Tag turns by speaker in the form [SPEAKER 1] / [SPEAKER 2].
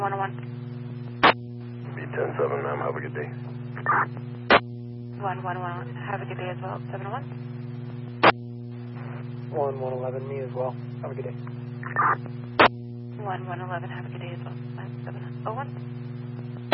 [SPEAKER 1] 101.
[SPEAKER 2] Be 10-7, ma'am. Have a good day.
[SPEAKER 1] 1111. Have a good day as well. 701.
[SPEAKER 3] 1111, me as well. Have a good day.
[SPEAKER 1] 1111. Have a good day as well. 701.